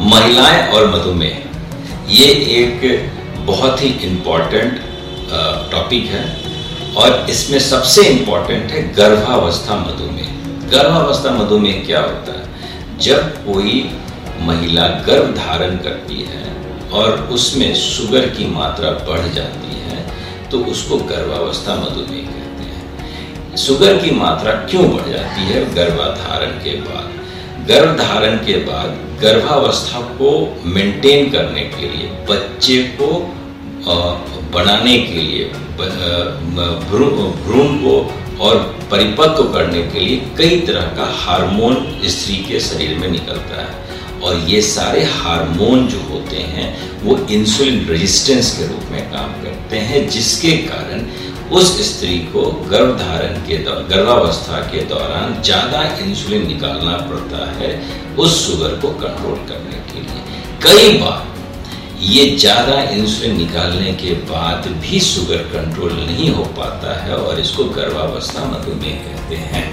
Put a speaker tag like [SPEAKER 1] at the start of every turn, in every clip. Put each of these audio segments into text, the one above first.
[SPEAKER 1] महिलाएं और मधुमेह, ये एक बहुत ही इम्पॉर्टेंट टॉपिक है और इसमें सबसे इम्पॉर्टेंट है गर्भावस्था मधुमेह। गर्भावस्था मधुमेह क्या होता है? जब कोई महिला गर्भ धारण करती है और उसमें शुगर की मात्रा बढ़ जाती है तो उसको गर्भावस्था मधुमेह कहते हैं। शुगर की मात्रा क्यों बढ़ जाती है गर्भधारण के बाद? गर्भधारण के बाद गर्भावस्था को मेंटेन करने के लिए, बच्चे को बनाने के लिए, भ्रूण को और परिपक्व करने के लिए कई तरह का हार्मोन स्त्री के शरीर में निकलता है और ये सारे हार्मोन जो होते हैं वो इंसुलिन रेजिस्टेंस के रूप में काम करते हैं, जिसके कारण उस स्त्री को गर्भावस्था के दौरान ज़्यादा इंसुलिन निकालना पड़ता है उस शुगर को कंट्रोल करने के लिए। कई बार ये ज़्यादा इंसुलिन निकालने के बाद भी शुगर कंट्रोल नहीं हो पाता है और इसको गर्भावस्था मधुमेह कहते हैं।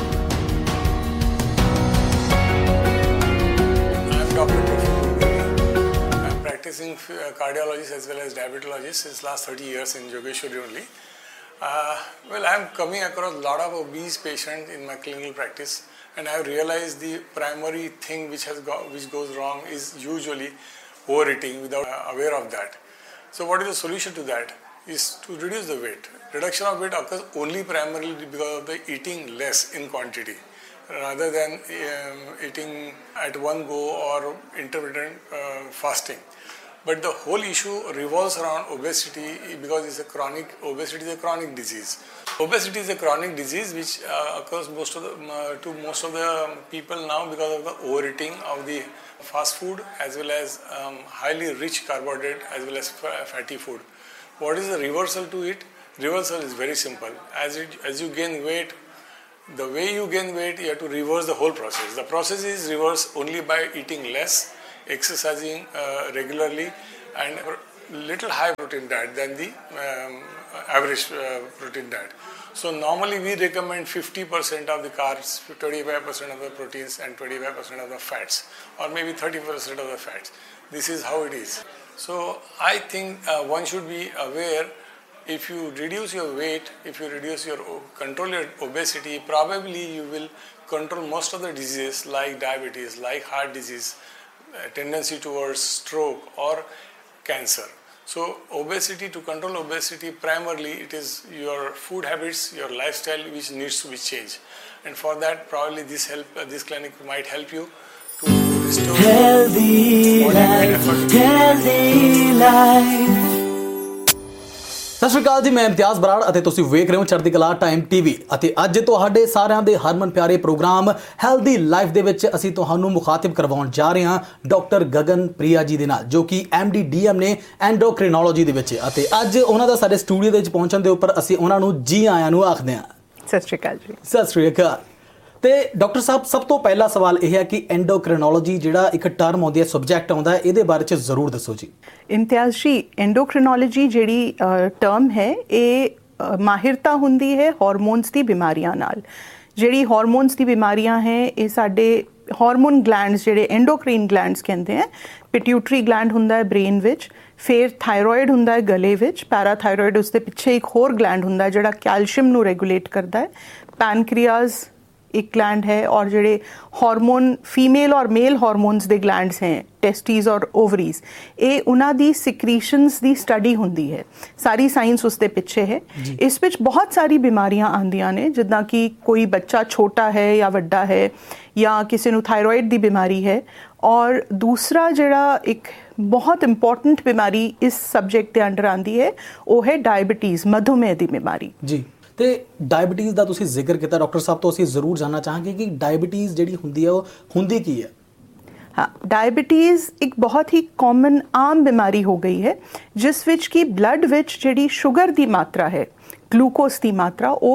[SPEAKER 2] Practicing cardiologist as well as diabetologist since last 30 years in Jogeshwari only. Well, I am coming across a lot of obese patients in my clinical practice, and I have realized the primary thing which goes wrong is usually overeating without aware of that. So what is the solution to that? Is to reduce the weight. Reduction of weight occurs only primarily because of the eating less in quantity, rather than eating at one go or intermittent fasting. But the whole issue revolves around obesity because obesity is a chronic disease. Obesity is a chronic disease which occurs to most of the people now because of the overeating of the fast food as well as highly rich carbohydrate as well as fatty food. What is the reversal to it? Reversal is very simple. As you gain weight, the way you gain weight, you have to reverse the whole process. The process is reversed only by eating less, exercising regularly, and little high protein diet than the average protein diet. So normally we recommend 50% of the carbs, 25% of the proteins and 25% of the fats, or maybe 30% of the fats. This is how it is. So I think one should be aware, if you reduce your weight, if you control your obesity, probably you will control most of the diseases like diabetes, like heart disease, tendency towards stroke or cancer. So to control obesity, primarily it is your food habits, your lifestyle which needs to be changed. And for that, probably this clinic might help you to restore
[SPEAKER 3] healthy life. ਸਤਿ ਸ਼੍ਰੀ ਅਕਾਲ ਜੀ, ਮੈਂ ਇਮਤਿਆਜ਼ ਬਰਾੜ ਅਤੇ ਤੁਸੀਂ ਵੇਖ ਰਹੇ ਹੋ ਚੜ੍ਹਦੀ ਕਲਾ ਟਾਈਮ ਟੀਵੀ ਅਤੇ ਅੱਜ ਤੁਹਾਡੇ ਸਾਰਿਆਂ ਦੇ ਹਰਮਨ ਪਿਆਰੇ ਪ੍ਰੋਗਰਾਮ ਹੈਲਦੀ ਲਾਈਫ ਦੇ ਵਿੱਚ ਅਸੀਂ ਤੁਹਾਨੂੰ ਮੁਖਾਤਿਬ ਕਰਵਾਉਣ ਜਾ ਰਹੇ ਹਾਂ ਡਾਕਟਰ ਗਗਨ ਪ੍ਰਿਆ ਜੀ ਦੇ ਨਾਲ, ਜੋ ਕਿ MD DM ਨੇ ਐਂਡੋਕ੍ਰਿਨੋਲੋਜੀ ਦੇ ਵਿੱਚ, ਅਤੇ ਅੱਜ ਉਹਨਾਂ ਦਾ ਸਾਡੇ ਸਟੂਡੀਓ ਦੇ ਵਿੱਚ ਪਹੁੰਚਣ ਦੇ ਉੱਪਰ ਅਸੀਂ ਉਹਨਾਂ ਨੂੰ ਜੀ ਆਇਆਂ ਨੂੰ ਆਖਦੇ ਹਾਂ।
[SPEAKER 4] ਸਤਿ ਸ਼੍ਰੀ ਅਕਾਲ ਜੀ।
[SPEAKER 3] ਸਤਿ ਸ਼੍ਰੀ ਅਕਾਲ। ਤੇ ਡਾਕਟਰ ਸਾਹਿਬ, ਸਭ ਤੋਂ ਪਹਿਲਾ ਸਵਾਲ ਇਹ ਹੈ ਕਿ ਐਂਡੋਕ੍ਰਿਨੋਲੋਜੀ ਜਿਹੜਾ ਇੱਕ ਟਰਮ ਆਉਂਦੀ ਹੈ, ਸਬਜੈਕਟ ਆਉਂਦਾ ਹੈ, ਇਹਦੇ ਬਾਰੇ 'ਚ ਜ਼ਰੂਰ ਦੱਸੋ ਜੀ।
[SPEAKER 4] ਇਮਤਿਆਜ਼ ਜੀ, ਐਂਡੋਕ੍ਰਿਨੋਲੋਜੀ ਜਿਹੜੀ ਟਰਮ ਹੈ ਇਹ ਮਾਹਿਰਤਾ ਹੁੰਦੀ ਹੈ ਹਾਰਮੋਨਸ ਦੀ ਬਿਮਾਰੀਆਂ ਨਾਲ। ਜਿਹੜੀ ਹਾਰਮੋਨਸ ਦੀ ਬਿਮਾਰੀਆਂ ਹੈ ਇਹ ਸਾਡੇ ਹਾਰਮੋਨ ਗਲੈਂਡਸ, ਜਿਹੜੇ ਐਂਡੋਕ੍ਰੀਨ ਗਲੈਂਡਸ ਕਹਿੰਦੇ ਹੈ। ਪਿਟਿਊਟਰੀ ਗਲੈਂਡ ਹੁੰਦਾ ਹੈ ਬ੍ਰੇਨ ਵਿੱਚ, ਫਿਰ ਥਾਇਰੋਇਡ ਹੁੰਦਾ ਹੈ ਗਲੇ ਵਿੱਚ, ਪੈਰਾਥਾਇਰੋਇਡ ਉਸਦੇ ਪਿੱਛੇ ਇੱਕ ਹੋਰ ਗਲੈਂਡ ਹੁੰਦਾ ਹੈ ਜਿਹੜਾ ਕੈਲਸ਼ੀਅਮ ਨੂੰ ਰੈਗੂਲੇਟ ਕਰਦਾ ਹੈ, ਪੈਨਕ੍ਰੀਆਜ਼ एक ग्लैंड है, और जोड़े हार्मोन फीमेल और मेल हार्मोन्स दे ग्लैंड्स हैं, टेस्टीज और ओवरीज, ये उन्हां दी सिक्रीशंस दी स्टडी हुंदी है। सारी साइंस उसके पिछे है। इस विच बहुत सारी बीमारियां आंदियां ने, जिद्दां कि कोई बच्चा छोटा है या वड्डा है या किसी नूं थायरॉइड दी बीमारी है, और दूसरा जिहड़ा एक बहुत इंपॉर्टेंट बीमारी इस सब्जेक्ट के अंडर आंदी है वो है डायबिटीज़, मधुमेह दी बीमारी जी।
[SPEAKER 3] ਤੇ ਡਾਇਬਟੀਜ਼ ਦਾ ਤੁਸੀਂ ਜ਼ਿਕਰ ਕੀਤਾ ਡਾਕਟਰ ਸਾਹਿਬ ਤੋਂ, ਅਸੀਂ ਜ਼ਰੂਰ ਜਾਣਨਾ ਚਾਹਾਂਗੇ ਕਿ ਡਾਇਬਟੀਜ਼ ਜਿਹੜੀ ਹੁੰਦੀ ਹੈ ਉਹ ਹੁੰਦੀ ਕੀ ਹੈ।
[SPEAKER 4] हाँ, डायबिटीज़ एक बहुत ही कॉमन आम बीमारी हो गई है जिस विच की ब्लड विच जिहड़ी शुगर दी मात्रा है, ग्लूकोज दी मात्रा वो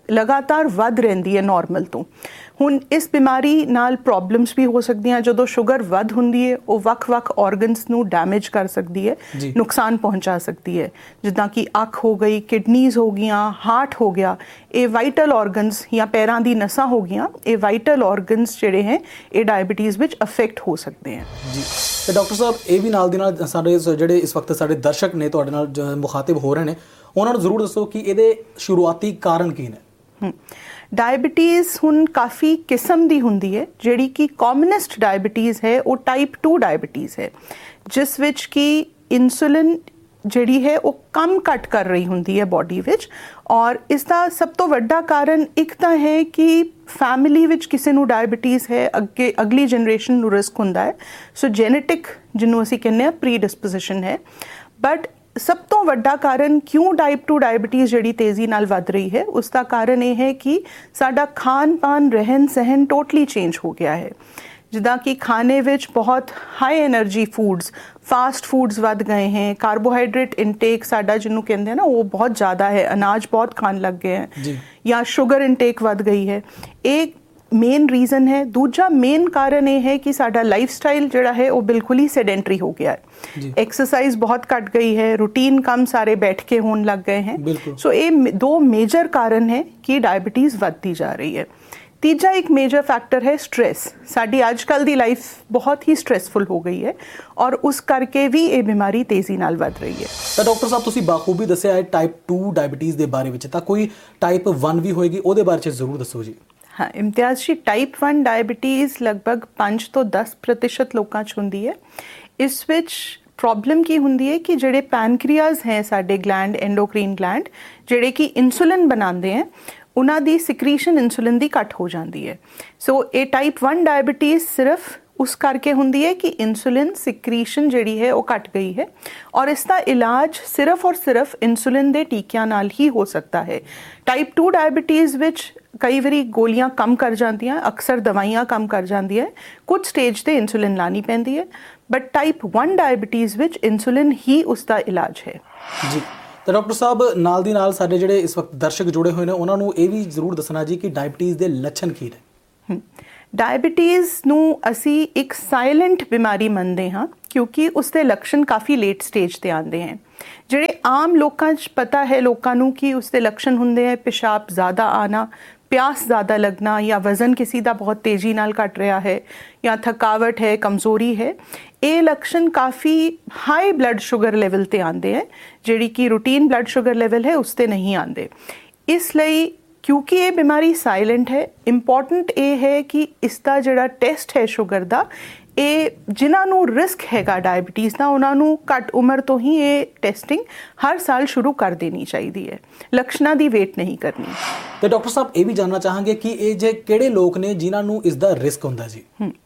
[SPEAKER 4] ਲਗਾਤਾਰ ਵੱਧ ਰਹਿੰਦੀ ਹੈ ਨਾਰਮਲ ਤੋਂ। ਹੁਣ ਇਸ ਬਿਮਾਰੀ ਨਾਲ ਪ੍ਰੋਬਲਮਸ ਵੀ ਹੋ ਸਕਦੀਆਂ। ਜਦੋਂ ਸ਼ੂਗਰ ਵੱਧ ਹੁੰਦੀ ਹੈ ਉਹ ਵੱਖ-ਵੱਖ ਆਰਗਨਸ ਨੂੰ ਡੈਮੇਜ ਕਰ ਸਕਦੀ ਹੈ, ਨੁਕਸਾਨ ਪਹੁੰਚਾ ਸਕਦੀ ਹੈ, ਜਿੱਦਾਂ ਕਿ ਅੱਖ ਹੋ ਗਈ, ਕਿਡਨੀਜ਼ ਹੋ ਗਈਆਂ, ਹਾਰਟ ਹੋ ਗਿਆ। ਇਹ ਵਾਈਟਲ ਆਰਗਨਸ ਜਾਂ ਪੈਰਾਂ ਦੀ ਨਸਾਂ ਹੋ ਗਈਆਂ, ਇਹ ਵਾਈਟਲ ਆਰਗਨਸ ਜਿਹੜੇ ਹੈ ਇਹ ਡਾਇਬਟੀਜ਼ ਵਿੱਚ ਅਫੈਕਟ ਹੋ ਸਕਦੇ ਹਨ
[SPEAKER 3] ਜੀ। ਤੇ ਡਾਕਟਰ ਸਾਹਿਬ ਇਹ ਵੀ ਨਾਲ ਦੀ ਨਾਲ ਸਾਡੇ ਜਿਹੜੇ ਇਸ ਵਕਤ ਸਾਡੇ ਦਰਸ਼ਕ ਨੇ ਤੁਹਾਡੇ ਨਾਲ ਮੁਖਾਤਿਬ ਹੋ ਰਹੇ ਨੇ, ਉਹਨਾਂ ਨੂੰ ਜ਼ਰੂਰ ਦੱਸੋ ਕਿ ਇਹਦੇ ਸ਼ੁਰੂਆਤੀ ਕਾਰਨ ਕੀ ਨੇ।
[SPEAKER 4] ਡਾਇਬਟੀਜ਼ ਹੁਣ ਕਾਫੀ ਕਿਸਮ ਦੀ ਹੁੰਦੀ ਹੈ। ਜਿਹੜੀ ਕਿ ਕਾਮਨੈਸਟ ਡਾਇਬਟੀਜ਼ ਹੈ ਉਹ ਟਾਈਪ 2 ਡਾਇਬਟੀਜ਼ ਹੈ, ਜਿਸ ਵਿੱਚ ਕਿ ਇਨਸੂਲਿਨ ਜਿਹੜੀ ਹੈ ਉਹ ਕੰਮ ਘੱਟ ਕਰ ਰਹੀ ਹੁੰਦੀ ਹੈ ਬੋਡੀ ਵਿੱਚ। ਔਰ ਇਸ ਦਾ ਸਭ ਤੋਂ ਵੱਡਾ ਕਾਰਨ ਇੱਕ ਤਾਂ ਹੈ ਕਿ ਫੈਮਿਲੀ ਵਿੱਚ ਕਿਸੇ ਨੂੰ ਡਾਇਬਟੀਜ਼ ਹੈ, ਅੱਗੇ ਅਗਲੀ ਜਨਰੇਸ਼ਨ ਨੂੰ ਰਿਸਕ ਹੁੰਦਾ ਹੈ। ਸੋ ਜੈਨੇਟਿਕ ਜਿਹਨੂੰ ਅਸੀਂ ਕਹਿੰਦੇ ਹਾਂ ਪ੍ਰੀਡਿਸਪੋਜੀਸ਼ਨ ਹੈ। ਬਟ ਸਭ ਤੋਂ ਵੱਡਾ ਕਾਰਨ ਕਿਉਂ ਟਾਈਪ 2 ਡਾਇਬਟੀਜ਼ ਜਿਹੜੀ ਤੇਜ਼ੀ ਨਾਲ ਵੱਧ ਰਹੀ ਹੈ, ਉਸ ਦਾ ਕਾਰਨ ਇਹ ਹੈ ਕਿ ਸਾਡਾ ਖਾਣ ਪਾਨ, ਰਹਿਣ ਸਹਿਣ ਟੋਟਲੀ ਚੇਂਜ ਹੋ ਗਿਆ ਹੈ। ਜਿੱਦਾਂ ਕਿ ਖਾਣੇ ਵਿੱਚ ਬਹੁਤ high energy foods, fast foods ਵੱਧ ਗਏ हैं, ਕਾਰਬੋਹਾਈਡਰੇਟ ਇਨਟੇਕ ਸਾਡਾ ਜਿਹਨੂੰ ਕਹਿੰਦੇ हैं ਨਾ ਉਹ ਬਹੁਤ ਜ਼ਿਆਦਾ ਹੈ, ਅਨਾਜ ਬਹੁਤ ਖਾਣ ਲੱਗ ਗਏ हैं, ਜਾਂ ਸ਼ੂਗਰ ਇਨਟੇਕ ਵੱਧ ਗਈ ਹੈ। ਇਹ ਮੇਨ ਰੀਜ਼ਨ ਹੈ। ਦੂਜਾ ਮੇਨ ਕਾਰਨ ਇਹ ਹੈ ਕਿ ਸਾਡਾ ਲਾਈਫ ਸਟਾਈਲ ਜਿਹੜਾ ਹੈ ਉਹ ਬਿਲਕੁਲ ਹੀ ਸੈਡੈਂਟਰੀ ਹੋ ਗਿਆ ਹੈ। ਐਕਸਰਸਾਈਜ਼ ਬਹੁਤ ਘੱਟ ਗਈ ਹੈ, रूटीन ਕੰਮ ਸਾਰੇ ਬੈਠ ਕੇ ਹੋਣ ਲੱਗ ਗਏ हैं। ਸੋ ਇਹ ਦੋ ਮੇਜਰ ਕਾਰਨ ਹੈ ਕਿ ਡਾਇਬਟੀਜ਼ ਵੱਧਦੀ ਜਾ ਰਹੀ ਹੈ। ਤੀਜਾ ਇੱਕ ਮੇਜਰ ਫੈਕਟਰ ਹੈ ਸਟ੍ਰੈਸ। ਸਾਡੀ ਅੱਜ ਕੱਲ੍ਹ ਦੀ ਲਾਈਫ ਬਹੁਤ ਹੀ ਸਟ੍ਰੈਸਫੁਲ ਹੋ ਗਈ ਹੈ ਔਰ ਉਸ ਕਰਕੇ ਵੀ ਇਹ ਬਿਮਾਰੀ ਤੇਜ਼ੀ ਨਾਲ ਵੱਧ ਰਹੀ ਹੈ।
[SPEAKER 3] ਤਾਂ ਡਾਕਟਰ ਸਾਹਿਬ ਤੁਸੀਂ ਬਾਖੂਬੀ ਦੱਸਿਆ ਹੈ ਟਾਈਪ 2 ਡਾਇਬਟੀਜ਼ ਦੇ ਬਾਰੇ ਵਿੱਚ, ਤਾਂ ਕੋਈ ਟਾਈਪ 1 ਵੀ ਹੋਏਗੀ, ਉਹਦੇ ਬਾਰੇ 'ਚ ਜ਼ਰੂਰ ਦੱਸੋ ਜੀ।
[SPEAKER 4] ਹਾਂ ਇਮਤਿਆਜ਼ ਜੀ, ਟਾਈਪ 1 ਡਾਇਬਟੀਜ਼ ਲਗਭਗ 5 ਤੋਂ 10% ਲੋਕਾਂ 'ਚ ਹੁੰਦੀ ਹੈ। ਇਸ ਵਿੱਚ ਪ੍ਰੋਬਲਮ ਕੀ ਹੁੰਦੀ ਹੈ ਕਿ ਜਿਹੜੇ ਪੈਨਕ੍ਰੀਆਜ਼ ਹੈ ਸਾਡੇ ਗਲੈਂਡ, ਐਂਡੋਕ੍ਰੀਨ ਗਲੈਂਡ, ਜਿਹੜੇ ਕਿ ਇਨਸੂਲਿਨ ਬਣਾਉਂਦੇ ਹੈ, ਉਹਨਾਂ ਦੀ ਸਿਕਰੀਸ਼ਨ ਇਨਸੂਲਿਨ ਦੀ ਘੱਟ ਹੋ ਜਾਂਦੀ ਹੈ। ਸੋ ਇਹ ਟਾਈਪ 1 ਡਾਇਬਟੀਜ਼ ਸਿਰਫ ਉਸ ਕਰਕੇ ਹੁੰਦੀ ਹੈ ਕਿ ਇਨਸੂਲਿਨ ਸਿਕਰੀਸ਼ਨ ਜਿਹੜੀ ਹੈ ਉਹ ਘਟ ਗਈ ਹੈ ਔਰ ਇਸ ਦਾ ਇਲਾਜ ਸਿਰਫ ਔਰ ਸਿਰਫ ਇਨਸੂਲਿਨ ਦੇ ਟੀਕਿਆਂ ਨਾਲ ਹੀ ਹੋ ਸਕਦਾ ਹੈ। ਟਾਈਪ 2 ਡਾਇਬਟੀਜ਼ ਵਿੱਚ ਕਈ ਵਾਰੀ ਗੋਲੀਆਂ ਕੰਮ ਕਰ ਜਾਂਦੀਆਂ, ਅਕਸਰ ਦਵਾਈਆਂ ਕੰਮ ਕਰ ਜਾਂਦੀਆਂ, ਕੁਝ ਸਟੇਜ ਤੇ ਇਨਸੂਲਿਨ ਲਾਣੀ ਪੈਂਦੀ ਹੈ। ਬਟ ਟਾਈਪ 1 ਡਾਇਬਟੀਜ਼ ਵਿੱਚ ਇਨਸੂਲਿਨ ਹੀ ਉਸ ਦਾ ਇਲਾਜ ਹੈ
[SPEAKER 3] ਜੀ। ਤਾਂ ਡਾਕਟਰ ਸਾਹਿਬ ਨਾਲ ਦੀ ਨਾਲ ਸਾਡੇ ਜਿਹੜੇ ਇਸ ਵਕਤ ਦਰਸ਼ਕ ਜੁੜੇ ਹੋਏ ਨੇ ਉਹਨਾਂ ਨੂੰ ਇਹ ਵੀ ਜ਼ਰੂਰ ਦੱਸਣਾ ਜੀ ਕਿ ਡਾਇਬਟੀਜ਼ ਦੇ ਲੱਛਣ ਕੀ ਨੇ।
[SPEAKER 4] ਡਾਇਬਟੀਜ਼ ਨੂੰ ਅਸੀਂ ਇੱਕ ਸਾਇਲੈਂਟ ਬਿਮਾਰੀ ਮੰਨਦੇ ਹਾਂ ਕਿਉਂਕਿ ਉਸ ਦੇ ਲੱਛਣ ਕਾਫੀ ਲੇਟ ਸਟੇਜ ਤੇ ਆਉਂਦੇ ਹਨ। ਜਿਹੜੇ ਆਮ ਲੋਕਾਂ 'ਚ ਪਤਾ ਹੈ ਲੋਕਾਂ ਨੂੰ ਕਿ ਉਸ ਦੇ ਲੱਛਣ ਹੁੰਦੇ ਹੈ ਪਿਸ਼ਾਬ ਜ਼ਿਆਦਾ ਆਣਾ, ਪਿਆਸ ਜ਼ਿਆਦਾ ਲੱਗਣਾ, ਜਾਂ ਵਜ਼ਨ ਕਿਸੇ ਦਾ ਬਹੁਤ ਤੇਜ਼ੀ ਨਾਲ ਘਟ ਰਿਹਾ ਹੈ, ਜਾਂ ਥਕਾਵਟ ਹੈ, ਕਮਜ਼ੋਰੀ ਹੈ। ਇਹ ਲੱਛਣ ਕਾਫੀ ਹਾਈ ਬਲੱਡ ਸ਼ੂਗਰ ਲੈਵਲ ਤੇ ਆਉਂਦੇ ਹੈ, ਜਿਹੜੀ ਕਿ ਰੂਟੀਨ ਬਲੱਡ ਸ਼ੂਗਰ ਲੈਵਲ ਹੈ ਉਸ ਤੇ ਨਹੀਂ ਆਉਂਦੇ। ਇਸ ਲਈ ਕਿਉਂਕਿ ਇਹ ਬਿਮਾਰੀ ਸਾਇਲੈਂਟ ਹੈ, ਇੰਪੋਰਟੈਂਟ ਇਹ ਹੈ ਕਿ ਇਸ ਦਾ ਜਿਹੜਾ ਟੈਸਟ ਹੈ ਸ਼ੂਗਰ ਦਾ, ਇਹ ਜਿਨ੍ਹਾਂ ਨੂੰ ਰਿਸਕ ਹੈਗਾ ਡਾਇਬਟੀਜ਼ ਦਾ ਉਹਨਾਂ ਨੂੰ ਘੱਟ ਉਮਰ ਤੋਂ ਹੀ ਇਹ ਟੈਸਟਿੰਗ ਹਰ ਸਾਲ ਸ਼ੁਰੂ ਕਰ ਦੇਣੀ ਚਾਹੀਦੀ ਹੈ, ਲੱਛਣਾਂ ਦੀ ਵੇਟ ਨਹੀਂ ਕਰਨੀ।
[SPEAKER 3] ਤੇ ਡਾਕਟਰ ਸਾਹਿਬ ਇਹ ਵੀ ਜਾਣਨਾ ਚਾਹਾਂਗੇ ਕਿ ਇਹ ਜੇ ਕਿਹੜੇ ਲੋਕ ਨੇ ਜਿਨ੍ਹਾਂ ਨੂੰ ਇਸ ਦਾ ਰਿਸਕ ਹੁੰਦਾ ਜੀ।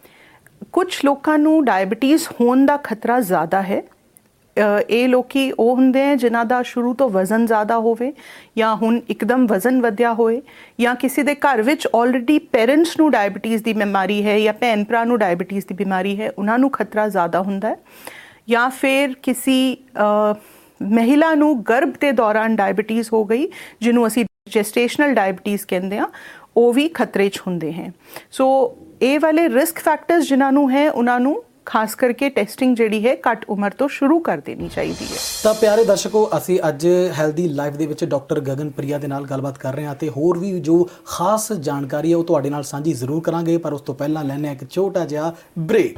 [SPEAKER 4] ਕੁਝ ਲੋਕਾਂ ਨੂੰ ਡਾਇਬਟੀਜ਼ ਹੋਣ ਦਾ ਖਤਰਾ ਜ਼ਿਆਦਾ ਹੈ। ਇਹ ਲੋਕੀ ਉਹ ਹੁੰਦੇ ਹੈ ਜਿਨ੍ਹਾਂ ਦਾ ਸ਼ੁਰੂ ਤੋਂ ਵਜ਼ਨ ਜ਼ਿਆਦਾ ਹੋਵੇ, ਜਾਂ ਹੁਣ ਇੱਕਦਮ ਵਜ਼ਨ ਵਧਿਆ ਹੋਏ, ਜਾਂ ਕਿਸੇ ਦੇ ਘਰ ਵਿੱਚ ਆਲਰੇਡੀ ਪੇਰੈਂਟਸ ਨੂੰ ਡਾਇਬਟੀਜ਼ ਦੀ ਬਿਮਾਰੀ ਹੈ, ਜਾਂ ਭੈਣ ਭਰਾ ਨੂੰ ਡਾਇਬਟੀਜ਼ ਦੀ ਬਿਮਾਰੀ ਹੈ, ਉਹਨਾਂ ਨੂੰ ਖਤਰਾ ਜ਼ਿਆਦਾ ਹੁੰਦਾ ਹੈ। ਜਾਂ ਫਿਰ ਕਿਸੇ ਮਹਿਲਾ ਨੂੰ ਗਰਭ ਦੇ ਦੌਰਾਨ ਡਾਇਬਟੀਜ਼ ਹੋ ਗਈ, ਜਿਹਨੂੰ ਅਸੀਂ ਜੈਸਟੇਸ਼ਨਲ ਡਾਇਬਟੀਜ਼ ਕਹਿੰਦੇ ਹਾਂ, ਉਹ ਵੀ ਖਤਰੇ 'ਚ ਹੁੰਦੇ ਹੈ। ਸੋ ਇਹ ਵਾਲੇ ਰਿਸਕ ਫੈਕਟਰਸ ਜਿਨ੍ਹਾਂ ਨੂੰ ਹੈ ਉਹਨਾਂ ਨੂੰ ਖਾਸ ਕਰਕੇ ਟੈਸਟਿੰਗ ਜਿਹੜੀ ਹੈ ਘੱਟ ਉਮਰ ਤੋਂ ਸ਼ੁਰੂ ਕਰ ਦੇਣੀ ਚਾਹੀਦੀ ਹੈ।
[SPEAKER 3] ਤਾਂ ਪਿਆਰੇ ਦਰਸ਼ਕੋ, ਅਸੀਂ ਅੱਜ ਹੈਲਦੀ ਲਾਈਫ ਦੇ ਵਿੱਚ ਡਾਕਟਰ ਗਗਨਪ੍ਰਿਆ ਦੇ ਨਾਲ ਗੱਲਬਾਤ ਕਰ ਰਹੇ ਹਾਂ ਤੇ ਹੋਰ ਵੀ ਜੋ ਖਾਸ ਜਾਣਕਾਰੀ ਹੈ ਉਹ ਤੁਹਾਡੇ ਨਾਲ ਸਾਂਝੀ ਜ਼ਰੂਰ ਕਰਾਂਗੇ, ਪਰ ਉਸ ਤੋਂ ਪਹਿਲਾਂ ਲੈਣੇ ਇੱਕ ਛੋਟਾ ਜਿਹਾ break.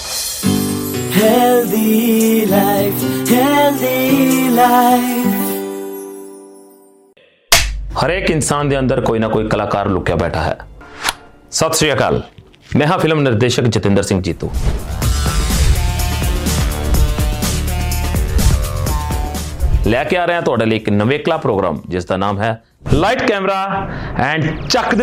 [SPEAKER 5] Healthy life, healthy life.
[SPEAKER 6] ਹਰੇਕ ਇਨਸਾਨ ਦੇ ਅੰਦਰ ਕੋਈ ਨਾ ਕੋਈ ਕਲਾਕਾਰ ਲੁਕਿਆ ਬੈਠਾ ਹੈ। ਸਤਿ ਸ਼੍ਰੀ ਅਕਾਲ, ਮੈਂ ਹਾਂ ਫਿਲਮ ਨਿਰਦੇਸ਼ਕ ਜਤਿੰਦਰ ਸਿੰਘ ਜੀਤੂ। ਲੈ ਕੇ ਆ ਰਹੇ ਹਾਂ ਤੁਹਾਡੇ ਲਈ ਇੱਕ ਨਵੇਕਲਾ ਪ੍ਰੋਗਰਾਮ ਜਿਸ ਦਾ ਨਾਮ ਹੈ ਲਾਈਟ ਕੈਮਰਾ ਐਂਡ ਚੱਕ।